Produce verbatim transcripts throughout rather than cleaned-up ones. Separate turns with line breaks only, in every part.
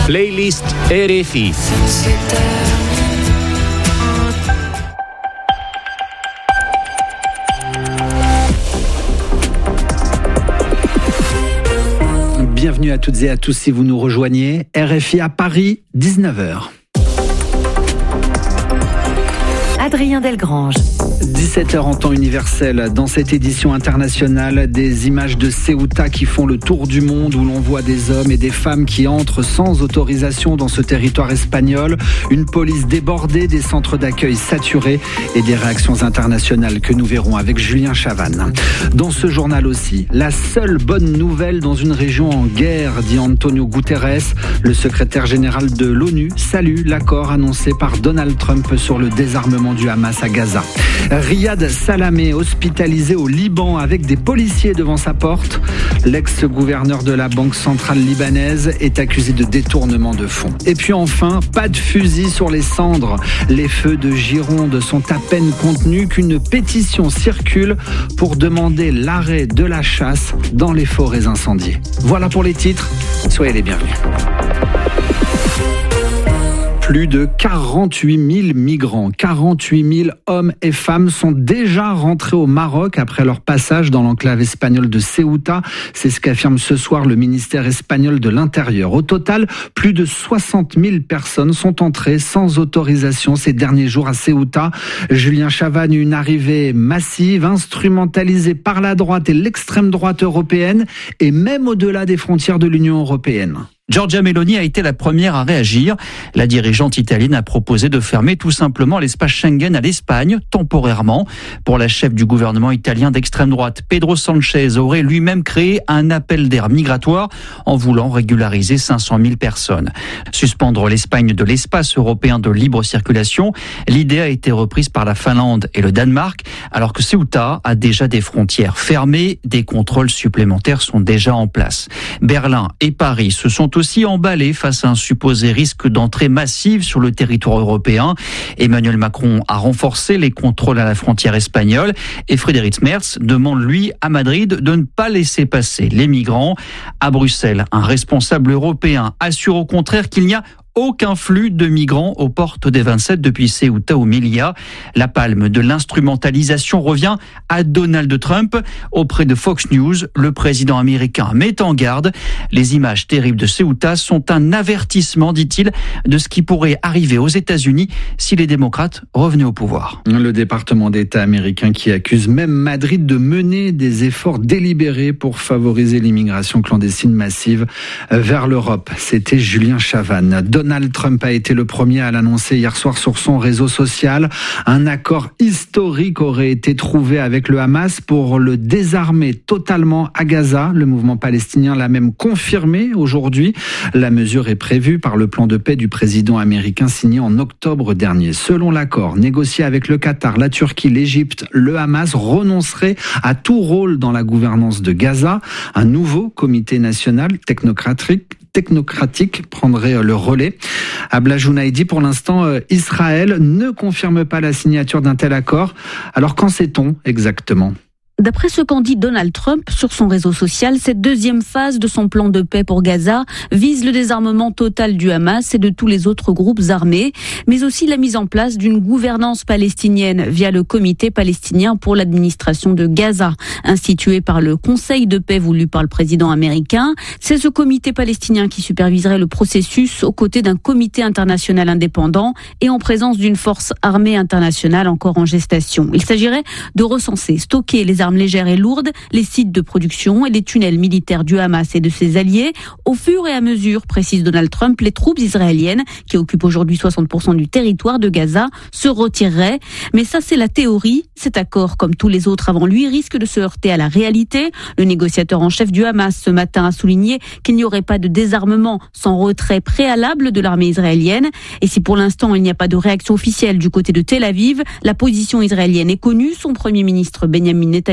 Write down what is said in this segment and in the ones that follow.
Playlist R F I.
Bienvenue à toutes et à tous si vous nous rejoignez. R F I à Paris, dix-neuf heures.
Adrien Delgrange.
dix-sept heures en temps universel. Dans cette édition internationale, des images de Ceuta qui font le tour du monde, où l'on voit des hommes et des femmes qui entrent sans autorisation dans ce territoire espagnol, une police débordée, des centres d'accueil saturés et des réactions internationales que nous verrons avec Julien Chavannes. Dans ce journal aussi, la seule bonne nouvelle dans une région en guerre, dit Antonio Guterres. Le secrétaire général de l'ONU salue l'accord annoncé par Donald Trump sur le désarmement du Hamas à Gaza. Riyad Salamé, hospitalisé au Liban avec des policiers devant sa porte. L'ex-gouverneur de la Banque centrale libanaise est accusé de détournement de fonds. Et puis enfin, pas de fusil sur les cendres. Les feux de Gironde sont à peine contenus qu'une pétition circule pour demander l'arrêt de la chasse dans les forêts incendiées. Voilà pour les titres. Soyez les bienvenus. Plus de quarante-huit mille migrants, quarante-huit mille hommes et femmes sont déjà rentrés au Maroc après leur passage dans l'enclave espagnole de Ceuta. C'est ce qu'affirme ce soir le ministère espagnol de l'Intérieur. Au total, plus de soixante mille personnes sont entrées sans autorisation ces derniers jours à Ceuta. Julien Chavannes, une arrivée massive, instrumentalisée par la droite et l'extrême droite européenne et même au-delà des frontières de l'Union européenne.
Giorgia Meloni a été la première à réagir. La dirigeante italienne a proposé de fermer tout simplement l'espace Schengen à l'Espagne, temporairement. Pour la chef du gouvernement italien d'extrême droite, Pedro Sanchez aurait lui-même créé un appel d'air migratoire en voulant régulariser cinq cent mille personnes. Suspendre l'Espagne de l'espace européen de libre circulation, l'idée a été reprise par la Finlande et le Danemark, alors que Ceuta a déjà des frontières fermées, des contrôles supplémentaires sont déjà en place. Berlin et Paris se sont aussi emballé face à un supposé risque d'entrée massive sur le territoire européen. Emmanuel Macron a renforcé les contrôles à la frontière espagnole et Friedrich Merz demande lui à Madrid de ne pas laisser passer les migrants. À Bruxelles, un responsable européen assure au contraire qu'il n'y a aucun flux de migrants aux portes des vingt-sept depuis Ceuta ou Melilla. La palme de l'instrumentalisation revient à Donald Trump. Auprès de Fox News, le président américain met en garde. Les images terribles de Ceuta sont un avertissement, dit-il, de ce qui pourrait arriver aux États-Unis si les démocrates revenaient au pouvoir.
Le département d'État américain qui accuse même Madrid de mener des efforts délibérés pour favoriser l'immigration clandestine massive vers l'Europe. C'était Julien Chavannes. Donald Trump a été le premier à l'annoncer hier soir sur son réseau social. Un accord historique aurait été trouvé avec le Hamas pour le désarmer totalement à Gaza. Le mouvement palestinien l'a même confirmé aujourd'hui. La mesure est prévue par le plan de paix du président américain signé en octobre dernier. Selon l'accord négocié avec le Qatar, la Turquie, l'Égypte, le Hamas renoncerait à tout rôle dans la gouvernance de Gaza. Un nouveau comité national technocratique technocratique prendrait le relais. Abla Jounaidi, pour l'instant, Israël ne confirme pas la signature d'un tel accord. Alors qu'en sait-on exactement ?
D'après ce qu'en dit Donald Trump sur son réseau social, cette deuxième phase de son plan de paix pour Gaza vise le désarmement total du Hamas et de tous les autres groupes armés, mais aussi la mise en place d'une gouvernance palestinienne via le Comité palestinien pour l'administration de Gaza, institué par le Conseil de paix voulu par le président américain. C'est ce comité palestinien qui superviserait le processus aux côtés d'un comité international indépendant et en présence d'une force armée internationale encore en gestation. Il s'agirait de recenser, stocker les armes légères et lourdes, les sites de production et les tunnels militaires du Hamas et de ses alliés. Au fur et à mesure, précise Donald Trump, les troupes israéliennes, qui occupent aujourd'hui soixante pour cent du territoire de Gaza, se retireraient. Mais ça, c'est la théorie. Cet accord, comme tous les autres avant lui, risque de se heurter à la réalité. Le négociateur en chef du Hamas, ce matin, a souligné qu'il n'y aurait pas de désarmement sans retrait préalable de l'armée israélienne. Et si pour l'instant, il n'y a pas de réaction officielle du côté de Tel Aviv, la position israélienne est connue. Son premier ministre, Benjamin Netanyahu,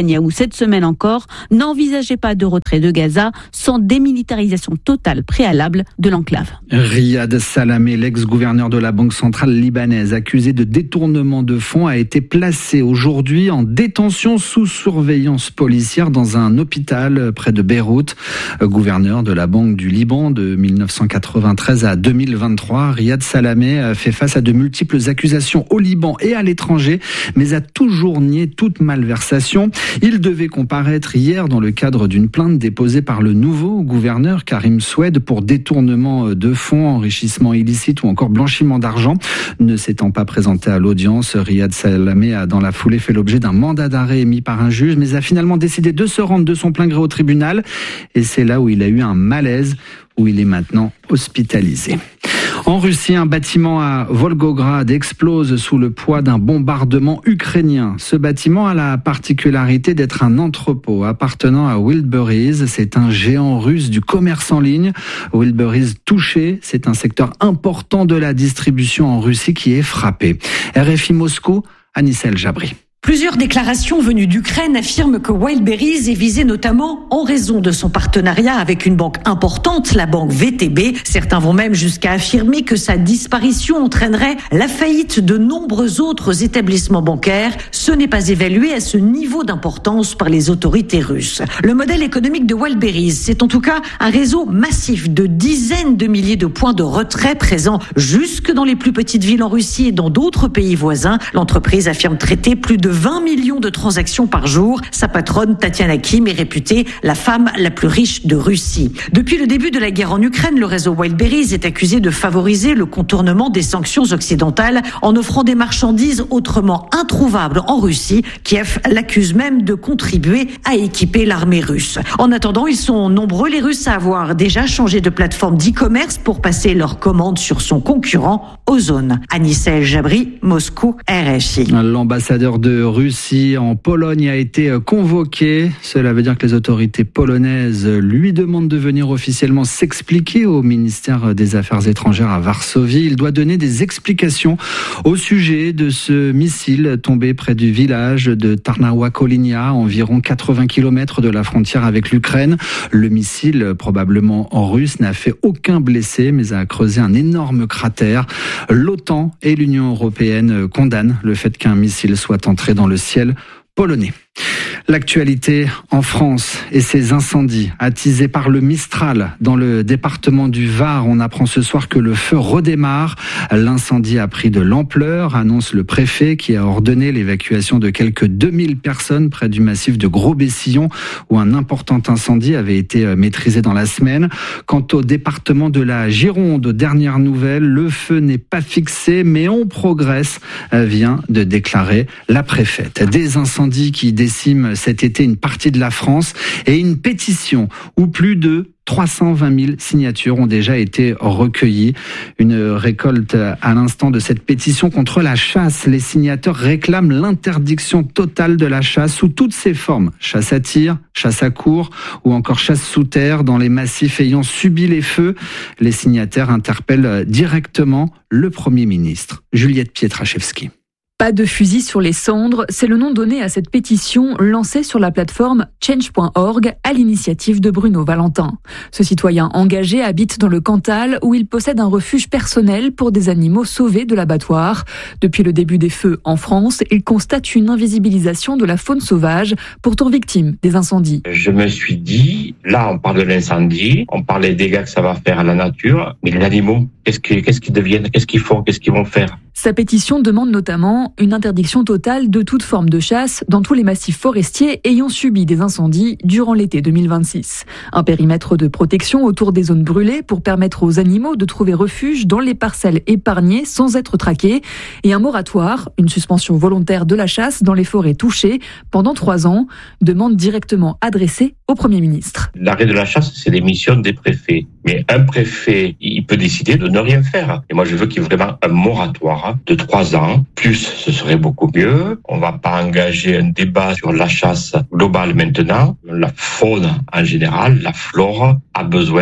Netanyahou cette semaine encore n'envisageait pas de retrait de Gaza sans démilitarisation totale préalable de l'enclave.
Riyad Salamé, l'ex-gouverneur de la Banque centrale libanaise, accusé de détournement de fonds, a été placé aujourd'hui en détention sous surveillance policière dans un hôpital près de Beyrouth. Gouverneur de la Banque du Liban de mille neuf cent quatre-vingt-treize à deux mille vingt-trois, Riyad Salamé fait face à de multiples accusations au Liban et à l'étranger, mais a toujours nié toute malversation. Il devait comparaître hier dans le cadre d'une plainte déposée par le nouveau gouverneur Karim Soued pour détournement de fonds, enrichissement illicite ou encore blanchiment d'argent. Ne s'étant pas présenté à l'audience, Riyad Salamé a dans la foulée fait l'objet d'un mandat d'arrêt émis par un juge, mais a finalement décidé de se rendre de son plein gré au tribunal. Et c'est là où il a eu un malaise, où il est maintenant hospitalisé. En Russie, un bâtiment à Volgograd explose sous le poids d'un bombardement ukrainien. Ce bâtiment a la particularité d'être un entrepôt appartenant à Wildberries. C'est un géant russe du commerce en ligne. Wildberries touché, c'est un secteur important de la distribution en Russie qui est frappé. R F I Moscou, Anissel Jabri.
Plusieurs déclarations venues d'Ukraine affirment que Wildberries est visé notamment en raison de son partenariat avec une banque importante, la banque V T B. Certains vont même jusqu'à affirmer que sa disparition entraînerait la faillite de nombreux autres établissements bancaires. Ce n'est pas évalué à ce niveau d'importance par les autorités russes. Le modèle économique de Wildberries, c'est en tout cas un réseau massif de dizaines de milliers de points de retrait présents jusque dans les plus petites villes en Russie et dans d'autres pays voisins. L'entreprise affirme traiter plus de vingt millions de transactions par jour. Sa patronne, Tatiana Kim, est réputée la femme la plus riche de Russie. Depuis le début de la guerre en Ukraine, le réseau Wildberries est accusé de favoriser le contournement des sanctions occidentales en offrant des marchandises autrement introuvables en Russie. Kiev l'accuse même de contribuer à équiper l'armée russe. En attendant, ils sont nombreux les Russes à avoir déjà changé de plateforme d'e-commerce pour passer leurs commandes sur son concurrent Ozon. Anissel Jabri, Moscou, R F I.
L'ambassadeur de Russie en Pologne a été convoqué. Cela veut dire que les autorités polonaises lui demandent de venir officiellement s'expliquer au ministère des Affaires étrangères à Varsovie. Il doit donner des explications au sujet de ce missile tombé près du village de Tarnawa-Kolinia, environ quatre-vingts kilomètres de la frontière avec l'Ukraine. Le missile, probablement en russe, n'a fait aucun blessé, mais a creusé un énorme cratère. L'OTAN et l'Union européenne condamnent le fait qu'un missile soit entré dans le ciel polonais. L'actualité en France et ses incendies attisés par le Mistral dans le département du Var. On apprend ce soir que le feu redémarre. L'incendie a pris de l'ampleur, annonce le préfet qui a ordonné l'évacuation de quelques deux mille personnes près du massif de Gros-Bessillon où un important incendie avait été maîtrisé dans la semaine. Quant au département de la Gironde, aux dernières nouvelles, le feu n'est pas fixé mais on progresse, vient de déclarer la préfète. Des incendies qui déciment cet été une partie de la France et une pétition où plus de trois cent vingt mille signatures ont déjà été recueillies. Une récolte à l'instant de cette pétition contre la chasse. Les signataires réclament l'interdiction totale de la chasse sous toutes ses formes. Chasse à tir, chasse à courre ou encore chasse sous terre dans les massifs ayant subi les feux. Les signataires interpellent directement le Premier ministre, Juliette Pietraszewski.
Pas de fusil sur les cendres, c'est le nom donné à cette pétition lancée sur la plateforme change point org à l'initiative de Bruno Valentin. Ce citoyen engagé habite dans le Cantal où il possède un refuge personnel pour des animaux sauvés de l'abattoir. Depuis le début des feux en France, il constate une invisibilisation de la faune sauvage, pourtant victime des incendies.
Je me suis dit, là on parle de l'incendie, on parle des dégâts que ça va faire à la nature, mais les animaux, qu'est-ce qu'ils, qu'est-ce qu'ils deviennent, qu'est-ce qu'ils font, qu'est-ce qu'ils vont faire ?
Sa pétition demande notamment une interdiction totale de toute forme de chasse dans tous les massifs forestiers ayant subi des incendies durant l'été deux mille vingt-six. Un périmètre de protection autour des zones brûlées pour permettre aux animaux de trouver refuge dans les parcelles épargnées sans être traqués et un moratoire, une suspension volontaire de la chasse dans les forêts touchées pendant trois ans, demande directement adressée au Premier ministre.
L'arrêt de la chasse, c'est les missions des préfets. Mais un préfet, il peut décider de ne rien faire. Et moi, je veux qu'il y ait vraiment un moratoire de trois ans. Plus, ce serait beaucoup mieux. On va pas engager un débat sur la chasse globale maintenant. La faune en général, la flore, a besoin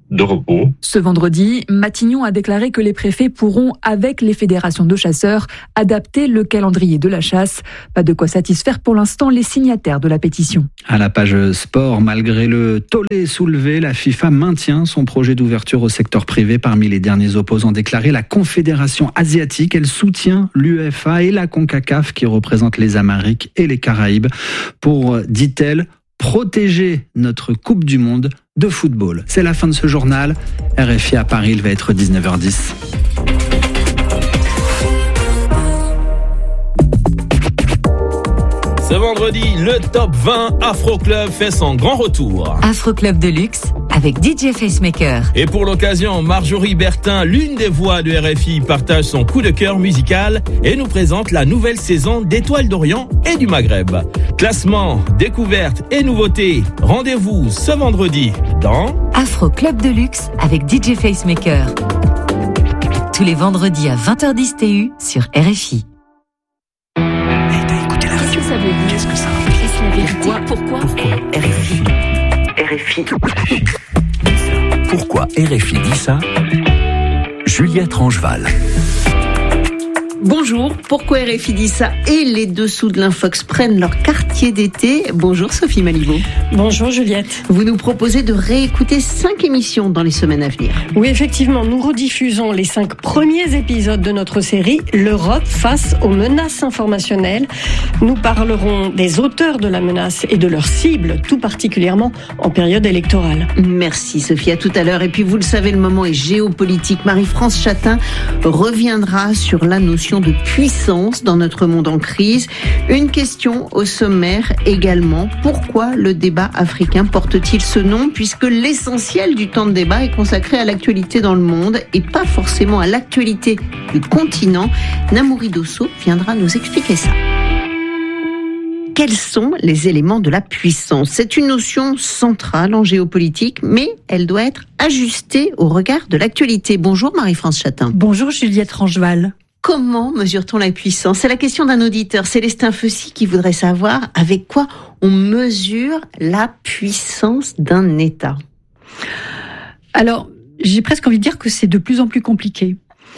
de repos.
Ce vendredi, Matignon a déclaré que les préfets pourront, avec les fédérations de chasseurs, adapter le calendrier de la chasse. Pas de quoi satisfaire pour l'instant les signataires de la pétition.
À la page sport, malgré le tollé soulevé, la FIFA maintient son projet d'ouverture au secteur privé. Parmi les derniers opposants déclarés, la Confédération asiatique, elle soutient l'U F A et la CONCACAF qui représentent les Amériques et les Caraïbes pour, dit-elle, protéger notre Coupe du Monde de football. C'est la fin de ce journal. R F I à Paris, il va être dix-neuf heures dix.
Ce vendredi, le top vingt Afro Club fait son grand retour.
Afro Club de luxe avec D J Facemaker.
Et pour l'occasion, Marjorie Bertin, l'une des voix de R F I, partage son coup de cœur musical et nous présente la nouvelle saison d'Étoiles d'Orient et du Maghreb. Classement, découvertes et nouveautés. Rendez-vous ce vendredi dans
Afro Club de luxe avec D J Facemaker. Tous les vendredis à vingt heures dix T U sur R F I.
Qu'est-ce que ça veut dire ? Qu'est-ce que ça veut dire ? Pourquoi ? Pourquoi ?
Pourquoi R F I R F I Pourquoi R F I dit ça ? Juliette Rangeval.
Bonjour, pourquoi R F I dit ça et les dessous de l'Infox prennent leur quartier d'été. Bonjour Sophie Malibaud.
Bonjour Juliette.
Vous nous proposez de réécouter cinq émissions dans les semaines à venir.
Oui, effectivement, nous rediffusons les cinq premiers épisodes de notre série L'Europe face aux menaces informationnelles. Nous parlerons des auteurs de la menace et de leurs cibles, tout particulièrement en période électorale.
Merci Sophie, à tout à l'heure. Et puis vous le savez, le moment est géopolitique. Marie-France Chatin reviendra sur la notion de puissance dans notre monde en crise. Une question au sommaire également. Pourquoi le débat africain porte-t-il ce nom, puisque l'essentiel du temps de débat est consacré à l'actualité dans le monde et pas forcément à l'actualité du continent? Namouri Dosso viendra nous expliquer ça. Quels sont les éléments de la puissance ? C'est une notion centrale en géopolitique, mais elle doit être ajustée au regard de l'actualité. Bonjour Marie-France Chatin.
Bonjour Juliette Rangeval.
Comment mesure-t-on la puissance ? C'est la question d'un auditeur, Célestin Feussy, qui voudrait savoir avec quoi on mesure la puissance d'un État.
Alors, j'ai presque envie de dire que c'est de plus en plus compliqué.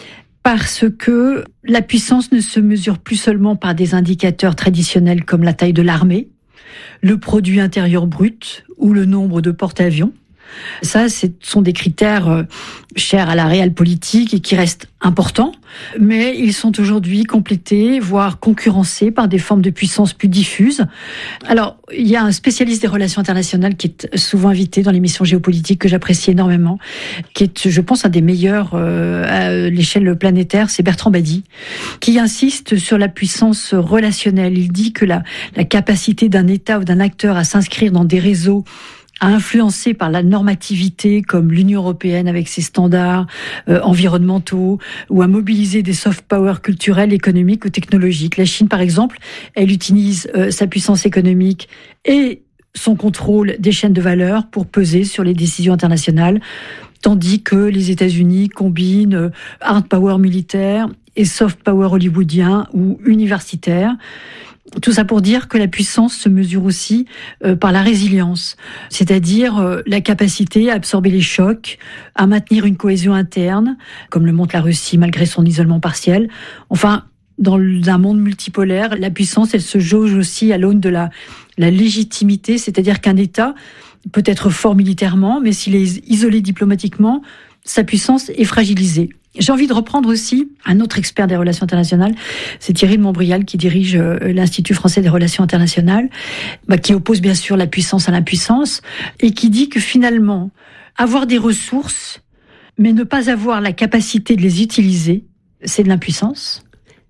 Parce que la puissance ne se mesure plus seulement par des indicateurs traditionnels comme la taille de l'armée, le produit intérieur brut ou le nombre de porte-avions. Ça, ce sont des critères chers à la réelle politique et qui restent importants, mais ils sont aujourd'hui complétés, voire concurrencés par des formes de puissance plus diffuses. Alors, il y a un spécialiste des relations internationales qui est souvent invité dans l'émission géopolitique que j'apprécie énormément, qui est, je pense, un des meilleurs euh, à l'échelle planétaire, c'est Bertrand Badi, qui insiste sur la puissance relationnelle. Il dit que la, la capacité d'un État ou d'un acteur à s'inscrire dans des réseaux à influencer par la normativité comme l'Union européenne avec ses standards euh, environnementaux ou à mobiliser des soft power culturels, économiques ou technologiques. La Chine, par exemple, elle utilise euh, sa puissance économique et son contrôle des chaînes de valeur pour peser sur les décisions internationales, tandis que les États-Unis combinent euh, hard power militaire et soft power hollywoodien ou universitaire. Tout ça pour dire que la puissance se mesure aussi euh, par la résilience, c'est-à-dire euh, la capacité à absorber les chocs, à maintenir une cohésion interne, comme le montre la Russie malgré son isolement partiel. Enfin, dans un monde multipolaire, la puissance, elle se jauge aussi à l'aune de la, la légitimité, c'est-à-dire qu'un État peut être fort militairement, mais s'il est isolé diplomatiquement, sa puissance est fragilisée. J'ai envie de reprendre aussi un autre expert des relations internationales, c'est Thierry de Montbrial qui dirige l'Institut français des relations internationales, bah, qui oppose bien sûr la puissance à l'impuissance et qui dit que finalement, avoir des ressources, mais ne pas avoir la capacité de les utiliser, c'est de l'impuissance.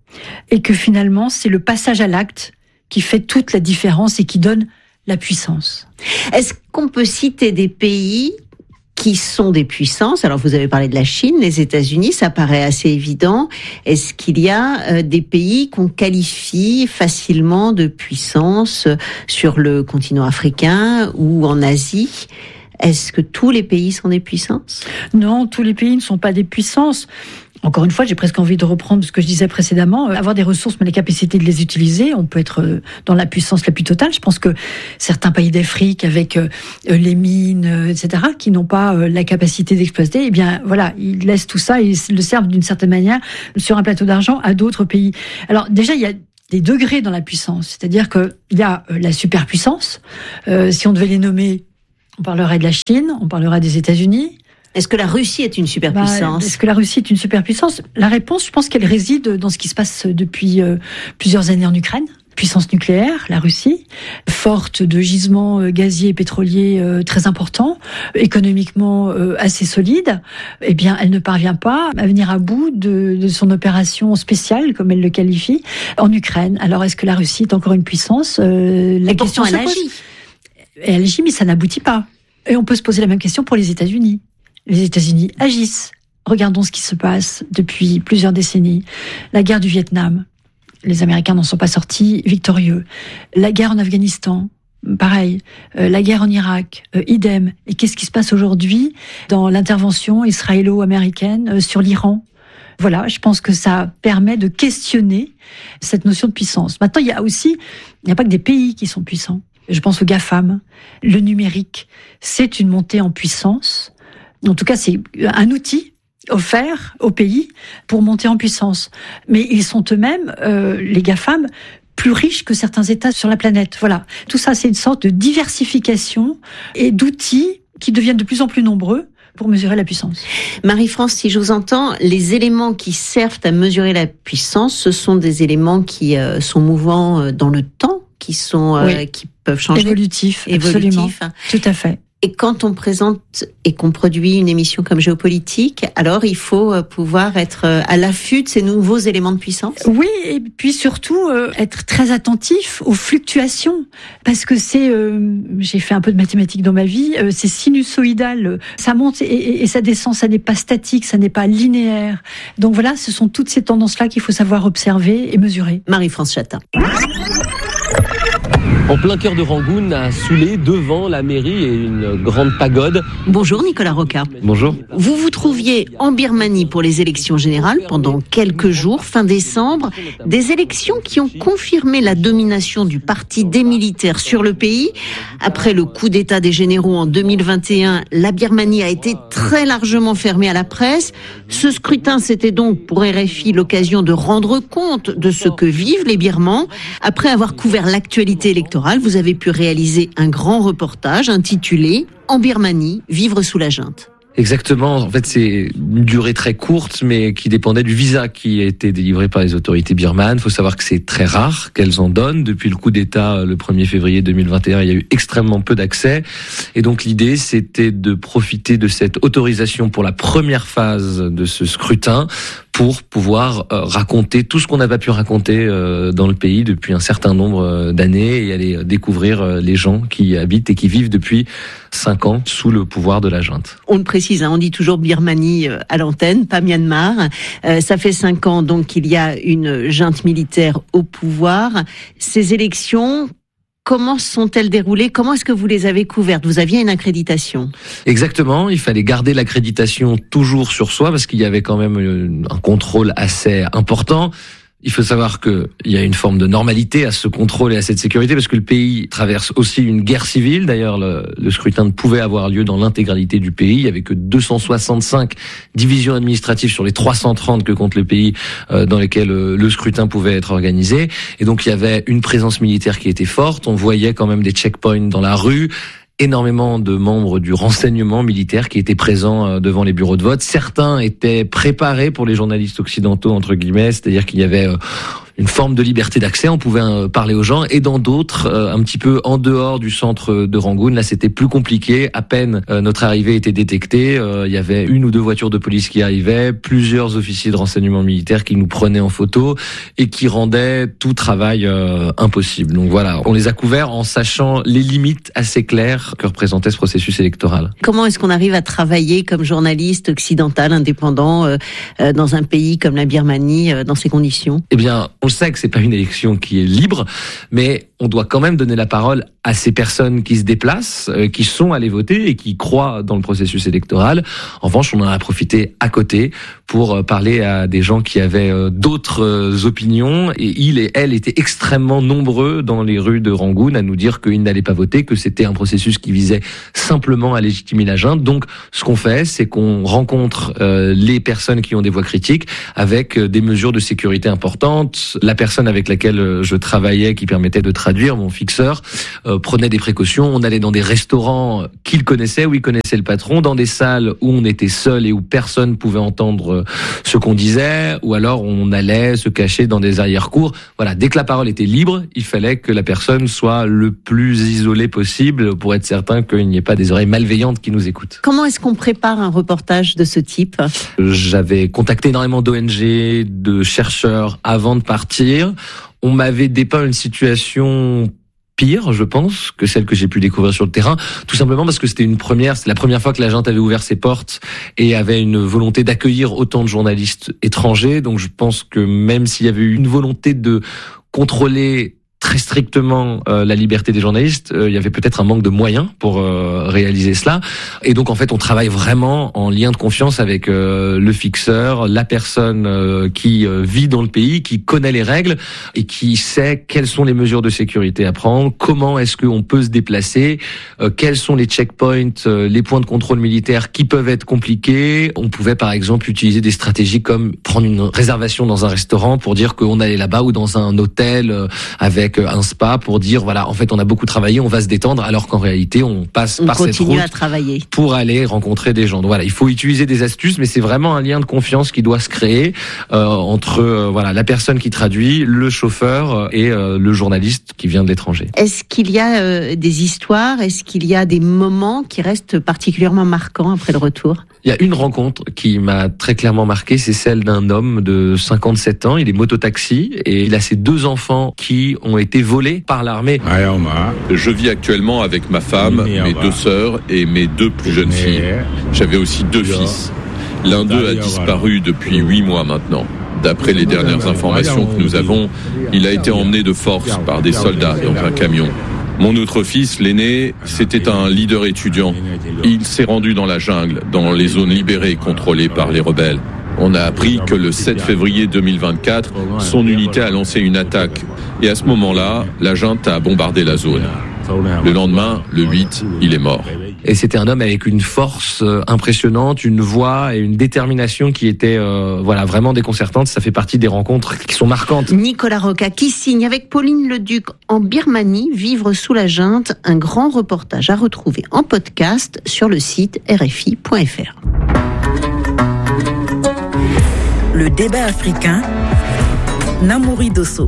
Et que finalement, c'est le passage à l'acte qui fait toute la différence et qui donne la puissance.
Est-ce qu'on peut citer des pays qui sont des puissances? Alors vous avez parlé de la Chine, les États-Unis, ça paraît assez évident. Est-ce qu'il y a des pays qu'on qualifie facilement de puissance sur le continent africain ou en Asie? Est-ce que tous les pays sont des puissances ?
Non, tous les pays ne sont pas des puissances. Encore une fois, j'ai presque envie de reprendre ce que je disais précédemment. Avoir des ressources, mais la capacité de les utiliser, on peut être dans la puissance la plus totale. Je pense que certains pays d'Afrique, avec les mines, et cetera, qui n'ont pas la capacité d'exploiter, eh bien, voilà, ils laissent tout ça et ils le servent d'une certaine manière sur un plateau d'argent à d'autres pays. Alors, déjà, il y a des degrés dans la puissance. C'est-à-dire qu'il y a la superpuissance. Euh, si on devait les nommer, on parlerait de la Chine, on parlerait des États-Unis.
Est-ce que la Russie est une superpuissance ?
bah, Est-ce que la Russie est une superpuissance ? La réponse, je pense qu'elle réside dans ce qui se passe depuis euh, plusieurs années en Ukraine. Puissance nucléaire, la Russie, forte de gisements euh, gaziers et pétroliers euh, très importants, économiquement euh, assez solide. Eh bien, elle ne parvient pas à venir à bout de, de son opération spéciale, comme elle le qualifie, en Ukraine. Alors, est-ce que la Russie est encore une puissance ? euh, La
et
question
pourtant, elle
se pose.
agit.
Elle agit, mais ça n'aboutit pas. Et on peut se poser la même question pour les États-Unis. Les États-Unis agissent. Regardons ce qui se passe depuis plusieurs décennies. La guerre du Vietnam. Les Américains n'en sont pas sortis victorieux. La guerre en Afghanistan. Pareil. Euh, la guerre en Irak. Euh, idem. Et qu'est-ce qui se passe aujourd'hui dans l'intervention israélo-américaine euh, sur l'Iran ? Voilà, je pense que ça permet de questionner cette notion de puissance. Maintenant, il y a aussi, il n'y a pas que des pays qui sont puissants. Je pense aux GAFAM. Le numérique, c'est une montée en puissance. En tout cas, c'est un outil offert aux pays pour monter en puissance. Mais ils sont eux-mêmes, euh, les GAFAM, plus riches que certains États sur la planète. Voilà. Tout ça, c'est une sorte de diversification et d'outils qui deviennent de plus en plus nombreux pour mesurer la puissance.
Marie-France, si je vous entends, les éléments qui servent à mesurer la puissance, ce sont des éléments qui euh, sont mouvants euh, dans le temps, qui sont euh,
oui.
qui peuvent changer.
Évolutifs,
Évolutifs.
Absolument. Tout à fait.
Et quand on présente et qu'on produit une émission comme Géopolitique, alors il faut pouvoir être à l'affût de ces nouveaux éléments de puissance.
Oui, et puis surtout euh, être très attentif aux fluctuations, parce que c'est, euh, j'ai fait un peu de mathématiques dans ma vie, euh, c'est sinusoïdal, ça monte et, et, et ça descend, ça n'est pas statique, ça n'est pas linéaire. Donc voilà, ce sont toutes ces tendances-là qu'il faut savoir observer et mesurer.
Marie-France Chatin.
En plein cœur de Rangoon, à Soulé, devant la mairie et une grande pagode.
Bonjour Nicolas Rocard.
Bonjour.
Vous vous trouviez en Birmanie pour les élections générales pendant quelques jours, fin décembre. Des élections qui ont confirmé la domination du parti des militaires sur le pays. Après le coup d'État des généraux en deux mille vingt et un, la Birmanie a été très largement fermée à la presse. Ce scrutin, c'était donc pour R F I l'occasion de rendre compte de ce que vivent les Birmans. Après avoir couvert l'actualité électorale, vous avez pu réaliser un grand reportage intitulé « En Birmanie, vivre sous la junte ».
Exactement. En fait, c'est une durée très courte, mais qui dépendait du visa qui a été délivré par les autorités birmanes. Il faut savoir que c'est très rare qu'elles en donnent. Depuis le coup d'État, le premier février deux mille vingt et un, il y a eu extrêmement peu d'accès. Et donc, l'idée, c'était de profiter de cette autorisation pour la première phase de ce scrutin pour pouvoir euh, raconter tout ce qu'on n'a pas pu raconter euh, dans le pays depuis un certain nombre euh, d'années et aller découvrir euh, les gens qui y habitent et qui vivent depuis cinq ans sous le pouvoir de la junte.
On le précise, hein, on dit toujours Birmanie euh, à l'antenne, pas Myanmar. Euh, ça fait cinq ans donc qu'il y a une junte militaire au pouvoir. Ces élections, comment sont-elles déroulées ? Comment est-ce que vous les avez couvertes ? Vous aviez une accréditation.
Exactement, il fallait garder l'accréditation toujours sur soi parce qu'il y avait quand même un contrôle assez important. Il faut savoir qu'il y a une forme de normalité à ce contrôle et à cette sécurité parce que le pays traverse aussi une guerre civile. D'ailleurs, le, le scrutin ne pouvait avoir lieu dans l'intégralité du pays. Il y avait que deux cent soixante-cinq divisions administratives sur les trois cent trente que compte le pays euh, dans lesquelles euh, le scrutin pouvait être organisé. Et donc, il y avait une présence militaire qui était forte. On voyait quand même des checkpoints dans la rue. Énormément de membres du renseignement militaire qui étaient présents devant les bureaux de vote. Certains étaient préparés pour les journalistes occidentaux, entre guillemets, c'est-à-dire qu'il y avait une forme de liberté d'accès, on pouvait parler aux gens, et dans d'autres, un petit peu en dehors du centre de Rangoon, là c'était plus compliqué, à peine notre arrivée était détectée, il y avait une ou deux voitures de police qui arrivaient, plusieurs officiers de renseignement militaire qui nous prenaient en photo et qui rendaient tout travail euh, impossible. Donc voilà, on les a couverts en sachant les limites assez claires que représentait ce processus électoral.
Comment est-ce qu'on arrive à travailler comme journaliste occidental indépendant euh, euh, dans un pays comme la Birmanie euh, dans ces conditions ?
Eh bien, on le sait que c'est pas une élection qui est libre, mais on doit quand même donner la parole à ces personnes qui se déplacent, euh, qui sont allées voter et qui croient dans le processus électoral. En revanche, on en a profité à côté pour euh, parler à des gens qui avaient euh, d'autres euh, opinions, et ils et elles étaient extrêmement nombreux dans les rues de Rangoon à nous dire qu'ils n'allaient pas voter, que c'était un processus qui visait simplement à légitimer la junte. Donc, ce qu'on fait, c'est qu'on rencontre euh, les personnes qui ont des voix critiques avec euh, des mesures de sécurité importantes. La personne avec laquelle je travaillais, qui permettait de traduire, mon fixeur, euh, prenait des précautions. On allait dans des restaurants qu'il connaissait, où il connaissait le patron, dans des salles où on était seul et où personne pouvait entendre ce qu'on disait, ou alors on allait se cacher dans des arrière-cours. Voilà, dès que la parole était libre, il fallait que la personne soit le plus isolée possible pour être certain qu'il n'y ait pas des oreilles malveillantes qui nous écoutent.
Comment est-ce qu'on prépare un reportage de ce type ?
J'avais contacté énormément d'O N G, de chercheurs avant de partir. On m'avait dépeint une situation pire, je pense, que celle que j'ai pu découvrir sur le terrain, tout simplement parce que c'était une première, c'est la première fois que la junte avait ouvert ses portes et avait une volonté d'accueillir autant de journalistes étrangers. Donc je pense que même s'il y avait eu une volonté de contrôler très strictement euh, la liberté des journalistes, euh, il y avait peut-être un manque de moyens pour euh, réaliser cela. Et donc en fait, on travaille vraiment en lien de confiance avec euh, le fixeur, la personne euh, qui euh, vit dans le pays, qui connaît les règles et qui sait quelles sont les mesures de sécurité à prendre, comment est-ce qu'on peut se déplacer, euh, quels sont les checkpoints, euh, les points de contrôle militaires qui peuvent être compliqués. On pouvait par exemple utiliser des stratégies comme prendre une réservation dans un restaurant pour dire qu'on allait là-bas, ou dans un hôtel euh, avec un spa pour dire voilà, en fait on a beaucoup travaillé, on va se détendre, alors qu'en réalité on passe
on
par cette route
à travailler
pour aller rencontrer des gens. Donc voilà, il faut utiliser des astuces, mais c'est vraiment un lien de confiance qui doit se créer euh, entre euh, voilà, la personne qui traduit, le chauffeur et euh, le journaliste qui vient de l'étranger.
Est-ce qu'il y a euh, des histoires, est-ce qu'il y a des moments qui restent particulièrement marquants après le retour ?
Il y a une rencontre qui m'a très clairement marqué, c'est celle d'un homme de cinquante-sept ans, il est mototaxi et il a ses deux enfants qui ont été volés par l'armée.
Je vis actuellement avec ma femme, mes deux sœurs et mes deux plus jeunes filles. J'avais aussi deux fils. L'un d'eux a disparu depuis huit mois maintenant. D'après les dernières informations que nous avons, il a été emmené de force par des soldats dans un camion. Mon autre fils, l'aîné, c'était un leader étudiant. Il s'est rendu dans la jungle, dans les zones libérées contrôlées par les rebelles. On a appris que le sept février deux mille vingt-quatre, son unité a lancé une attaque. Et à ce moment-là, la junte a bombardé la zone. Le lendemain, le huit, il est mort.
Et c'était un homme avec une force impressionnante, une voix et une détermination qui étaient euh, voilà, vraiment déconcertantes. Ça fait partie des rencontres qui sont marquantes.
Nicolas Roca qui signe avec Pauline Leduc en Birmanie, Vivre sous la junte, un grand reportage à retrouver en podcast sur le site R F I point F R.
Le débat africain, Namouri Dosso.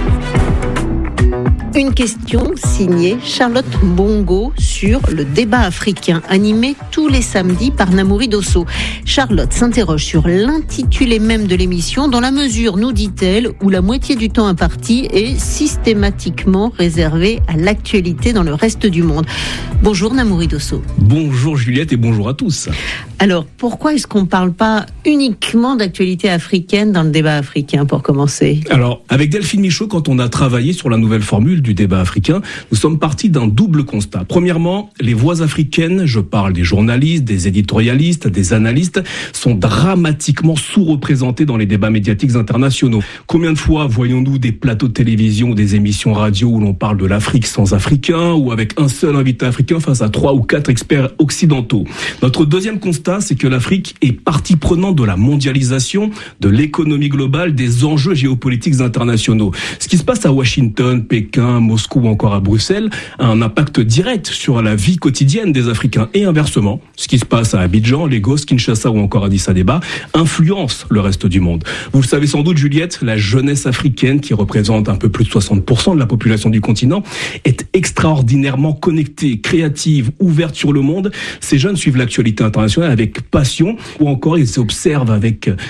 Une question signée Charlotte Mbongo sur le débat africain, animé tous les samedis par Namouri Dosso. Charlotte s'interroge sur l'intitulé même de l'émission, dans la mesure, nous dit-elle, où la moitié du temps imparti est systématiquement réservé à l'actualité dans le reste du monde. Bonjour Namouri Dosso.
Bonjour Juliette et bonjour à tous.
Alors, pourquoi est-ce qu'on ne parle pas uniquement d'actualité africaine dans le débat africain, pour commencer ?
Alors, avec Delphine Michaud, quand on a travaillé sur la nouvelle formule du débat africain, nous sommes partis d'un double constat. Premièrement, les voix africaines, je parle des journalistes, des éditorialistes, des analystes, sont dramatiquement sous-représentées dans les débats médiatiques internationaux. Combien de fois voyons-nous des plateaux de télévision ou des émissions radio où l'on parle de l'Afrique sans Africains, ou avec un seul invité africain face à trois ou quatre experts occidentaux ? Notre deuxième constat, c'est que l'Afrique est partie prenante de la mondialisation, de l'économie globale, des enjeux géopolitiques internationaux. Ce qui se passe à Washington, Pékin, Moscou ou encore à Bruxelles a un impact direct sur la vie quotidienne des Africains, et inversement, ce qui se passe à Abidjan, Lagos, Kinshasa ou encore Addis Abeba influence le reste du monde. Vous le savez sans doute, Juliette, la jeunesse africaine, qui représente un peu plus de soixante pour cent de la population du continent, est extraordinairement connectée, créative, ouverte sur le monde. Ces jeunes suivent l'actualité internationale avec passion, ou encore ils observent avec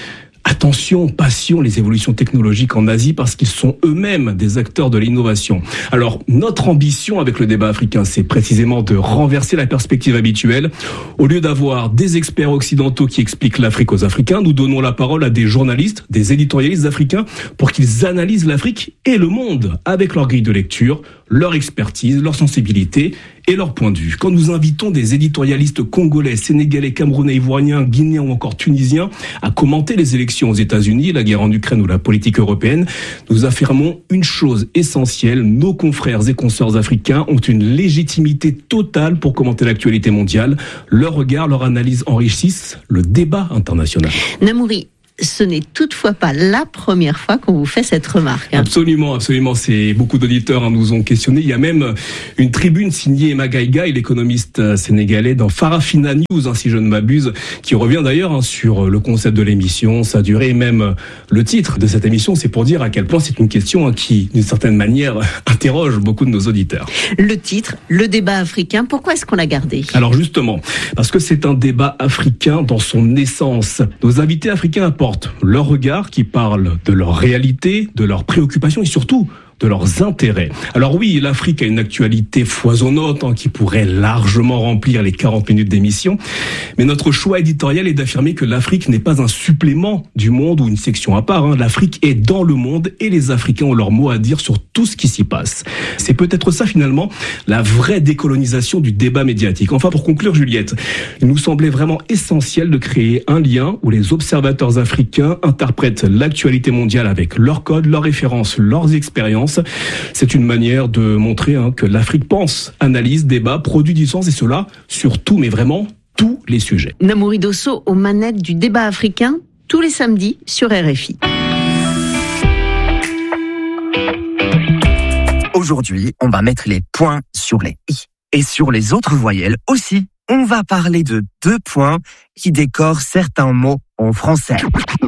attention, passion les évolutions technologiques en Asie parce qu'ils sont eux-mêmes des acteurs de l'innovation. Alors, notre ambition avec le débat africain, c'est précisément de renverser la perspective habituelle. Au lieu d'avoir des experts occidentaux qui expliquent l'Afrique aux Africains, nous donnons la parole à des journalistes, des éditorialistes africains pour qu'ils analysent l'Afrique et le monde avec leur grille de lecture, leur expertise, leur sensibilité et leur point de vue. Quand nous invitons des éditorialistes congolais, sénégalais, camerounais, ivoiriens, guinéens ou encore tunisiens à commenter les élections aux États-Unis, la guerre en Ukraine ou la politique européenne, nous affirmons une chose essentielle, nos confrères et consoeurs africains ont une légitimité totale pour commenter l'actualité mondiale. Leur regard, leur analyse enrichissent le débat international.
Namouri, ce n'est toutefois pas la première fois qu'on vous fait cette remarque. Hein.
Absolument, absolument. C'est beaucoup d'auditeurs hein, nous ont questionné. Il y a même une tribune signée Emma Gaïga, l'économiste sénégalais, dans Farafina News, hein, si je ne m'abuse, qui revient d'ailleurs hein, sur le concept de l'émission, sa durée, et même le titre de cette émission. C'est pour dire à quel point c'est une question hein, qui, d'une certaine manière, interroge beaucoup de nos auditeurs.
Le titre, le débat africain, pourquoi est-ce qu'on l'a gardé ?
Alors justement, parce que c'est un débat africain dans son essence. Nos invités africains apportent leur regard qui parle de leur réalité, de leurs préoccupations et surtout de leurs intérêts. Alors oui, l'Afrique a une actualité foisonnante hein, qui pourrait largement remplir les quarante minutes d'émission, mais notre choix éditorial est d'affirmer que l'Afrique n'est pas un supplément du monde ou une section à part. Hein. L'Afrique est dans le monde et les Africains ont leur mot à dire sur tout ce qui s'y passe. C'est peut-être ça finalement, la vraie décolonisation du débat médiatique. Enfin, pour conclure, Juliette, il nous semblait vraiment essentiel de créer un lien où les observateurs africains interprètent l'actualité mondiale avec leurs codes, leurs références, leurs expériences. C'est une manière de montrer hein, que l'Afrique pense, analyse, débat, produit du sens et cela sur tout, mais vraiment tous les sujets.
Namouri Dosso aux manettes du débat africain tous les samedis sur R F I.
Aujourd'hui, on va mettre les points sur les i et sur les autres voyelles aussi. On va parler de deux points qui décorent certains mots en français.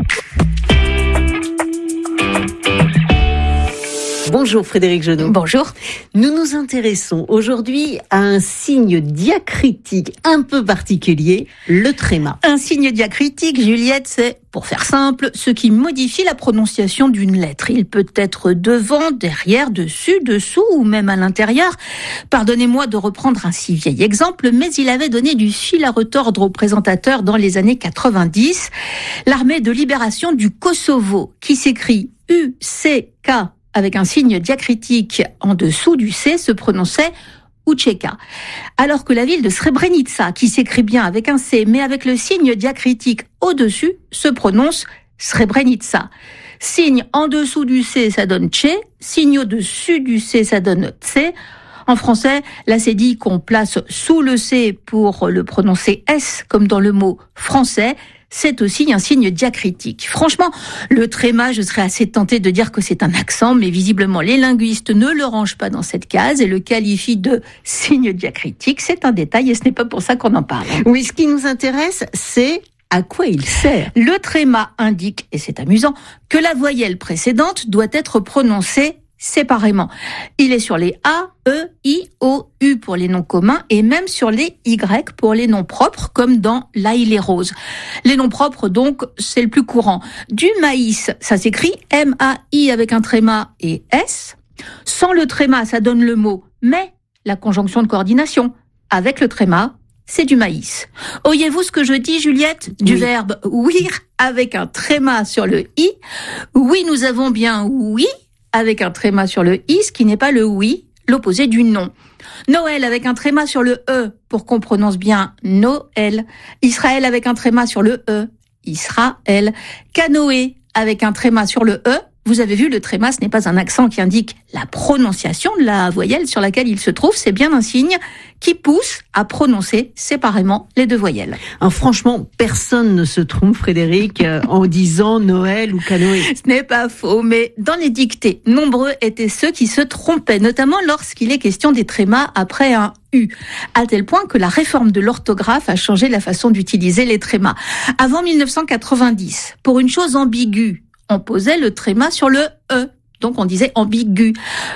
Bonjour Frédéric Genot.
Bonjour.
Nous nous intéressons aujourd'hui à un signe diacritique un peu particulier, le tréma.
Un signe diacritique, Juliette, c'est, pour faire simple, ce qui modifie la prononciation d'une lettre. Il peut être devant, derrière, dessus, dessous ou même à l'intérieur. Pardonnez-moi de reprendre un si vieil exemple, mais il avait donné du fil à retordre aux présentateurs dans les années quatre-vingt-dix. L'armée de libération du Kosovo, qui s'écrit U C K avec un signe diacritique en dessous du C, se prononçait Učeka. Alors que la ville de Srebrenica, qui s'écrit bien avec un C, mais avec le signe diacritique au-dessus, se prononce Srebrenica. Signe en dessous du C, ça donne Tché. Signe au-dessus du C, ça donne Tse. En français, là c'est dit qu'on place sous le C pour le prononcer S, comme dans le mot français. C'est aussi un signe diacritique. Franchement, le tréma, je serais assez tentée de dire que c'est un accent, mais visiblement les linguistes ne le rangent pas dans cette case et le qualifient de signe diacritique. C'est un détail et ce n'est pas pour ça qu'on en parle.
Oui, ce qui nous intéresse, c'est à quoi il sert.
Le tréma indique, et c'est amusant, que la voyelle précédente doit être prononcée séparément. Il est sur les A, E, I, O, U pour les noms communs et même sur les Y pour les noms propres, comme dans l'ail les roses. Les noms propres, donc, c'est le plus courant. Du maïs, ça s'écrit M A I avec un tréma et S. Sans le tréma, ça donne le mot mais, la conjonction de coordination. Avec le tréma, c'est du maïs. Oyez-vous ce que je dis, Juliette? Du oui. verbe ouïr avec un tréma sur le I. Oui, nous avons bien oui avec un tréma sur le i, ce qui n'est pas le oui, l'opposé du non. Noël avec un tréma sur le e, pour qu'on prononce bien Noël. Israël avec un tréma sur le e, Israël. Canoë avec un tréma sur le e. Vous avez vu, le tréma, ce n'est pas un accent qui indique la prononciation de la voyelle sur laquelle il se trouve, c'est bien un signe qui pousse à prononcer séparément les deux voyelles.
Alors franchement, personne ne se trompe, Frédéric, en disant Noël ou canoë.
Ce n'est pas faux, mais dans les dictées, nombreux étaient ceux qui se trompaient, notamment lorsqu'il est question des trémas après un U, à tel point que la réforme de l'orthographe a changé la façon d'utiliser les trémas. Avant mille neuf cent quatre-vingt-dix, pour une chose ambiguë, on posait le tréma sur le E, donc on disait ambigu.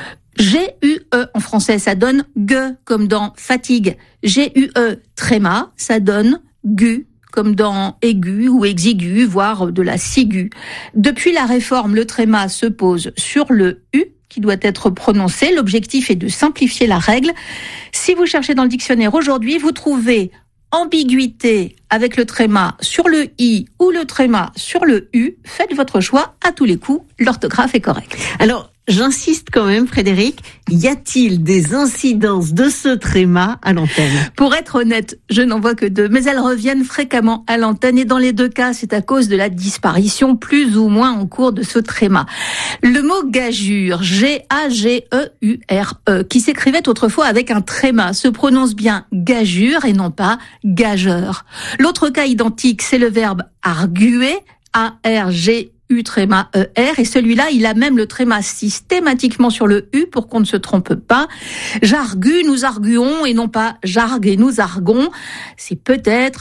G U E en français, ça donne G, comme dans fatigue. G U E, tréma, ça donne Gu, comme dans aigu ou exigu, voire de la ciguë. Depuis la réforme, le tréma se pose sur le U qui doit être prononcé. L'objectif est de simplifier la règle. Si vous cherchez dans le dictionnaire aujourd'hui, vous trouvez ambiguïté avec le tréma sur le I ou le tréma sur le U. Faites votre choix, à tous les coups, l'orthographe est correcte.
Alors, j'insiste quand même, Frédéric, y a-t-il des incidences de ce tréma à l'antenne ?
Pour être honnête, je n'en vois que deux, mais elles reviennent fréquemment à l'antenne et dans les deux cas, c'est à cause de la disparition plus ou moins en cours de ce tréma. Le mot gageure, G A G E U R E, qui s'écrivait autrefois avec un tréma, se prononce bien gageure et non pas gageur. L'autre cas identique, c'est le verbe arguer, A R G U tréma E R, et celui-là, il a même le tréma systématiquement sur le U pour qu'on ne se trompe pas. J'argue, nous arguons, et non pas j'argue et nous arguons. C'est peut-être